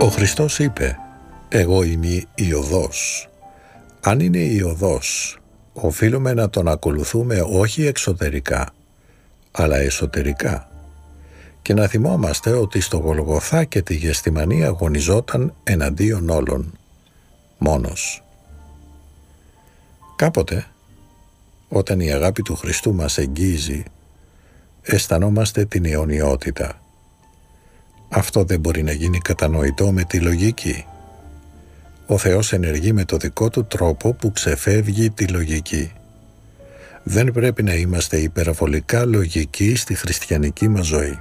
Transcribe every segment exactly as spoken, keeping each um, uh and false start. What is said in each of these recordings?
Ο Χριστός είπε «Εγώ είμαι η οδός». Αν είναι η οδός, οφείλουμε να τον ακολουθούμε όχι εξωτερικά, αλλά εσωτερικά. Και να θυμόμαστε ότι στο Γολγοθά και τη Γεστημανή αγωνιζόταν εναντίον όλων, μόνος. Κάποτε, όταν η αγάπη του Χριστού μας εγγύζει, αισθανόμαστε την αιωνιότητα. Αυτό δεν μπορεί να γίνει κατανοητό με τη λογική. Ο Θεός ενεργεί με το δικό του τρόπο που ξεφεύγει τη λογική. Δεν πρέπει να είμαστε υπερβολικά λογικοί στη χριστιανική μας ζωή.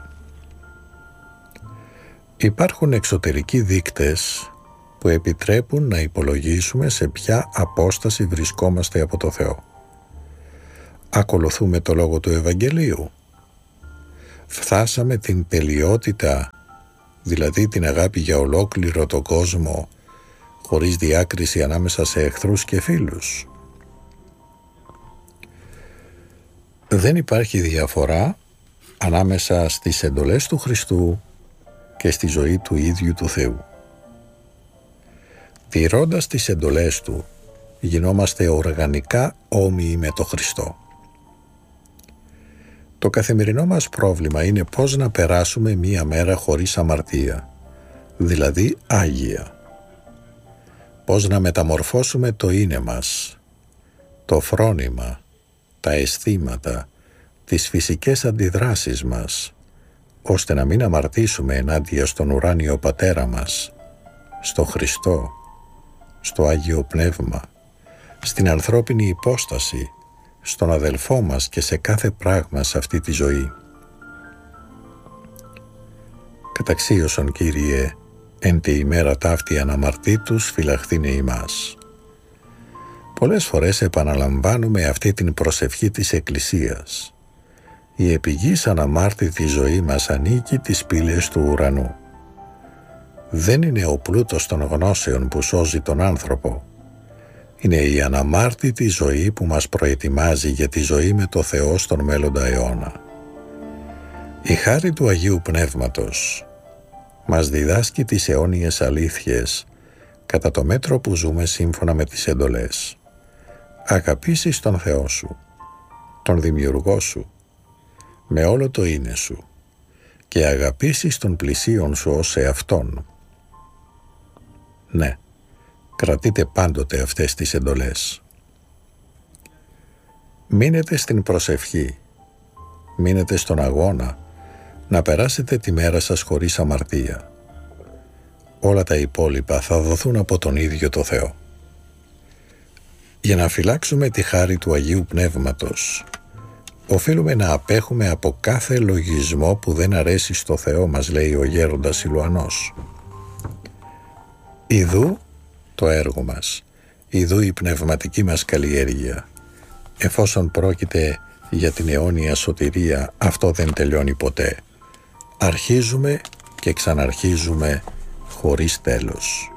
Υπάρχουν εξωτερικοί δείκτες που επιτρέπουν να υπολογίσουμε σε ποια απόσταση βρισκόμαστε από το Θεό. Ακολουθούμε το λόγο του Ευαγγελίου. Φτάσαμε την τελειότητα, δηλαδή την αγάπη για ολόκληρο τον κόσμο, χωρίς διάκριση ανάμεσα σε εχθρούς και φίλους. Δεν υπάρχει διαφορά ανάμεσα στις εντολές του Χριστού και στη ζωή του ίδιου του Θεού. Τηρώντας τις εντολές Του, γινόμαστε οργανικά όμοιοι με το Χριστό. Το καθημερινό μας πρόβλημα είναι πώς να περάσουμε μία μέρα χωρίς αμαρτία, δηλαδή άγια. Πώς να μεταμορφώσουμε το είναι μας, το φρόνημα, τα αισθήματα, τις φυσικές αντιδράσεις μας, ώστε να μην αμαρτήσουμε ενάντια στον ουράνιο Πατέρα μας, στο Χριστό, στο Άγιο Πνεύμα, στην ανθρώπινη υπόσταση, στον αδελφό μας και σε κάθε πράγμα σε αυτή τη ζωή. Καταξίωσον, Κύριε, εν τη ημέρα ταύτη αναμαρτήτους φυλαχθήνε ημάς. Πολλές φορές επαναλαμβάνουμε αυτή την προσευχή της Εκκλησίας. Η επιγής αναμάρτητη ζωή μας ανήκει τις πύλες του ουρανού. Δεν είναι ο πλούτος των γνώσεων που σώζει τον άνθρωπο. Είναι η αναμάρτητη ζωή που μας προετοιμάζει για τη ζωή με το Θεό στον μέλλοντα αιώνα. Η χάρη του Αγίου Πνεύματος μας διδάσκει τις αιώνιες αλήθειες κατά το μέτρο που ζούμε σύμφωνα με τις εντολές. Αγαπήσεις τον Θεό σου, τον Δημιουργό σου, με όλο το είναι σου και αγαπήσεις τον πλησίον σου ως εαυτόν. Ναι, κρατείτε πάντοτε αυτές τις εντολές. Μείνετε στην προσευχή, μείνετε στον αγώνα, να περάσετε τη μέρα σας χωρίς αμαρτία. Όλα τα υπόλοιπα θα δοθούν από τον ίδιο το Θεό. Για να φυλάξουμε τη χάρη του Αγίου Πνεύματος, οφείλουμε να απέχουμε από κάθε λογισμό που δεν αρέσει στο Θεό, μας λέει ο γέροντας Σιλουανός. Ιδού το έργο μας, ιδού η πνευματική μας καλλιέργεια. Εφόσον πρόκειται για την αιώνια σωτηρία, αυτό δεν τελειώνει ποτέ. Αρχίζουμε και ξαναρχίζουμε χωρίς τέλος.